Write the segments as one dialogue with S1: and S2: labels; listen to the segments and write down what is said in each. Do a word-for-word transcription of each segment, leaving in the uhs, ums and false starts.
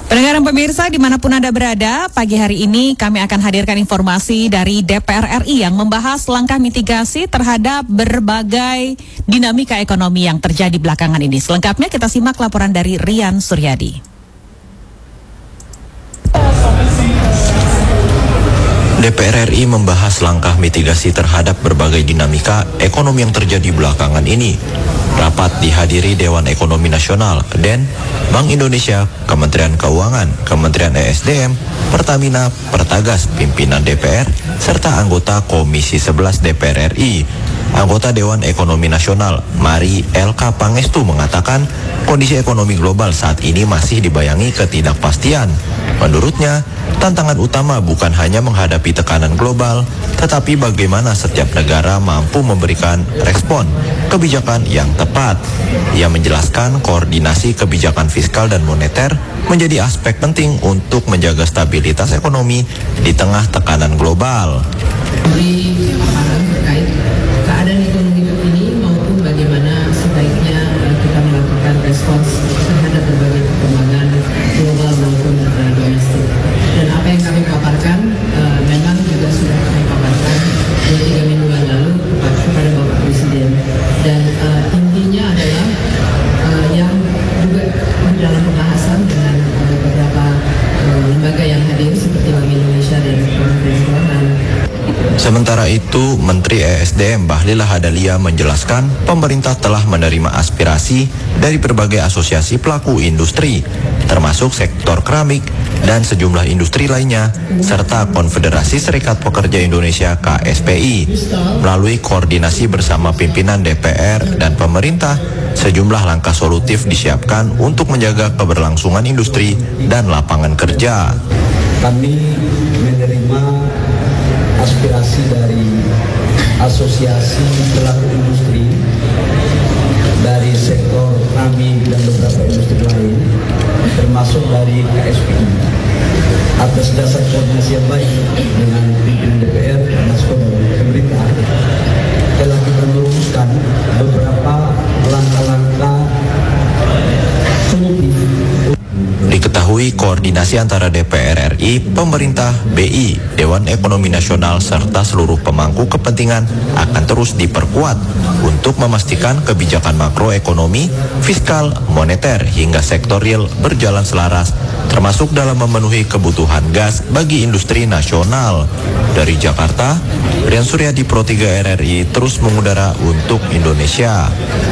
S1: Pendengar dan pemirsa dimanapun Anda berada, pagi hari ini kami akan hadirkan informasi dari D P R R I yang membahas langkah mitigasi terhadap berbagai dinamika ekonomi yang terjadi belakangan ini. Selengkapnya kita simak laporan dari Rian Suryadi.
S2: D P R R I membahas langkah mitigasi terhadap berbagai dinamika ekonomi yang terjadi belakangan ini. Rapat dihadiri Dewan Ekonomi Nasional, D E N, Bank Indonesia, Kementerian Keuangan, Kementerian E S D M, Pertamina, Pertagas, pimpinan D P R, serta anggota Komisi sebelas D P R R I. Anggota Dewan Ekonomi Nasional, Mari L K Pangestu mengatakan kondisi ekonomi global saat ini masih dibayangi ketidakpastian. Menurutnya, tantangan utama bukan hanya menghadapi tekanan global, tetapi bagaimana setiap negara mampu memberikan respon kebijakan yang tepat. Ia menjelaskan koordinasi kebijakan fiskal dan moneter menjadi aspek penting untuk menjaga stabilitas ekonomi di tengah tekanan global.
S3: Di paparan terkait keadaan ekonomi terkini maupun bagaimana sebaiknya kita melakukan respons terhadap berbagai perkembangan global maupun uh, domestik. Dan apa yang kami paparkan uh, memang juga sudah kami paparkan dua tiga mingguan lalu kepada Bapak Presiden. Dan uh, intinya adalah uh, yang juga di dalam pembahasan dengan uh, beberapa uh, lembaga yang hadir seperti Bank Indonesia dan Kementerian Keuangan.
S2: Sementara itu, Menteri E S D M Bahlil Lahadalia menjelaskan pemerintah telah menerima aspirasi dari berbagai asosiasi pelaku industri, termasuk sektor keramik dan sejumlah industri lainnya, serta Konfederasi Serikat Pekerja Indonesia K S P I. Melalui koordinasi bersama pimpinan D P R dan pemerintah, sejumlah langkah solutif disiapkan untuk menjaga keberlangsungan industri dan lapangan kerja.
S4: Kami menerima aspirasi dari asosiasi pelaku industri, dari sektor keramik dan beberapa industri lain, termasuk dari K S P I. Atas dasar koordinasi yang baik dengan pimpinan D P R, termasuk pemerintah, telah kita merumuskan beberapa langkah-langkah solutif.
S2: Diketahui koordinasi antara D P R R I, pemerintah, B I, Dewan Ekonomi Nasional, serta seluruh pemangku kepentingan akan terus diperkuat untuk memastikan kebijakan makroekonomi, fiskal, moneter, hingga sektor real berjalan selaras, termasuk dalam memenuhi kebutuhan gas bagi industri nasional. Dari Jakarta, Rian Suryadi, Pro tiga R R I, terus mengudara untuk Indonesia.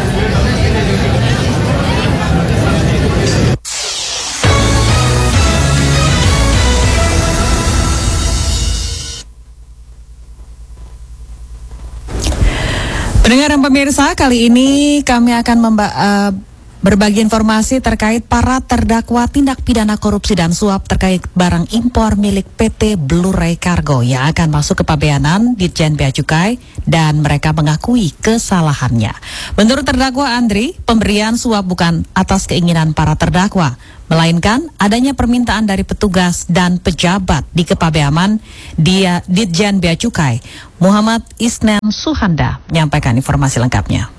S1: Pendengar dan pemirsa, kali ini kami akan memba- uh, berbagi informasi terkait para terdakwa tindak pidana korupsi dan suap terkait barang impor milik P T Blue Ray Cargo yang akan masuk ke pabeanan Ditjen Bea Cukai, dan mereka mengakui kesalahannya. Menurut terdakwa Andri, pemberian suap bukan atas keinginan para terdakwa, melainkan adanya permintaan dari petugas dan pejabat di kepabeanan dia Ditjen Bea Cukai. Muhammad Isnen Suhanda menyampaikan informasi lengkapnya.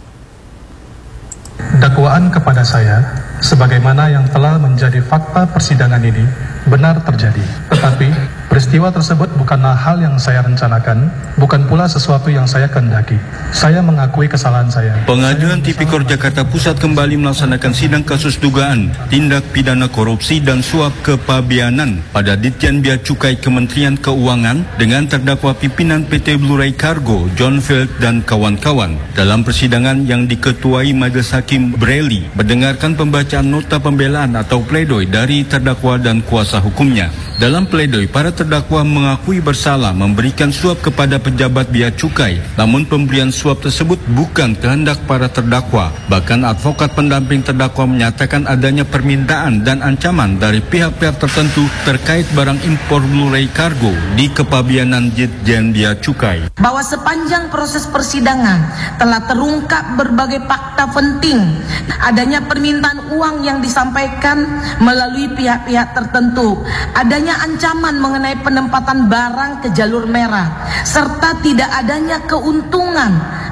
S5: Dakwaan kepada saya, sebagaimana yang telah menjadi fakta persidangan ini, benar terjadi. Tetapi, peristiwa tersebut bukanlah hal yang saya rencanakan, bukan pula sesuatu yang saya kehendaki. Saya mengakui kesalahan saya.
S6: Pengadilan Tipikor Jakarta Pusat kembali melaksanakan sidang kasus dugaan tindak pidana korupsi dan suap kepabeanan pada Ditjen Bea Cukai Kementerian Keuangan dengan terdakwa pimpinan P T Blue Ray Cargo, John Field dan kawan-kawan. Dalam persidangan yang diketuai Majelis Hakim Breli, mendengarkan pembacaan nota pembelaan atau pledoi dari terdakwa dan kuasa hukumnya. Dalam pledoi, para terdakwa mengakui bersalah memberikan suap kepada pejabat bea cukai, namun pemberian suap tersebut bukan kehendak para terdakwa. Bahkan advokat pendamping terdakwa menyatakan adanya permintaan dan ancaman dari pihak-pihak tertentu terkait barang impor Blue Ray Cargo di kepabeanan Ditjen Bea Cukai.
S7: Bahwa sepanjang proses persidangan telah terungkap berbagai fakta penting, adanya permintaan uang yang disampaikan melalui pihak-pihak tertentu, adanya ancaman mengenai penempatan barang ke jalur merah, serta tidak adanya keuntungan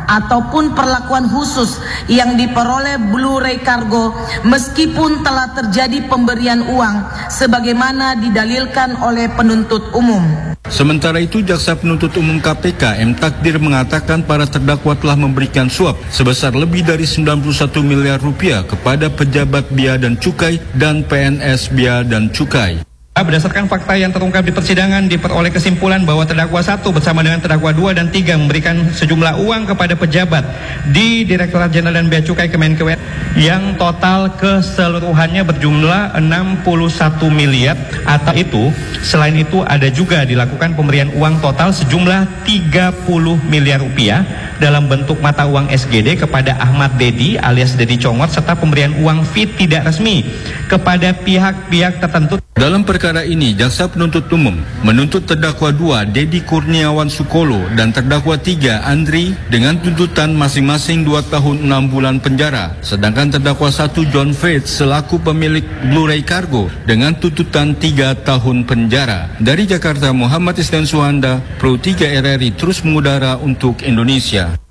S7: ataupun perlakuan khusus yang diperoleh Blu-ray Cargo meskipun telah terjadi pemberian uang sebagaimana didalilkan oleh penuntut umum.
S6: Sementara itu, Jaksa Penuntut Umum K P K M Takdir mengatakan para terdakwa telah memberikan suap sebesar lebih dari sembilan puluh satu miliar rupiah kepada pejabat Bea dan Cukai dan P N S Bea dan Cukai.
S8: Berdasarkan fakta yang terungkap di persidangan, diperoleh kesimpulan bahwa terdakwa satu bersama dengan terdakwa dua dan tiga memberikan sejumlah uang kepada pejabat di Direktorat Jenderal dan Bea Cukai Kemenkeu yang total keseluruhannya berjumlah enam puluh satu miliar. Atau itu, selain itu ada juga dilakukan pemberian uang total sejumlah tiga puluh miliar rupiah dalam bentuk mata uang S G D kepada Ahmad Dedi alias Dedi Congot serta pemberian uang fee tidak resmi kepada pihak-pihak tertentu.
S6: Dalam perkara ini, Jaksa Penuntut Umum menuntut terdakwa dua Dedi Kurniawan Sukolo dan terdakwa tiga Andri dengan tuntutan masing-masing dua tahun enam bulan penjara. Sedangkan terdakwa satu John Faith selaku pemilik Blu-ray Cargo dengan tuntutan tiga tahun penjara. Dari Jakarta, Muhammad Isdan Suhanda, Pro tiga R R I terus mengudara untuk Indonesia.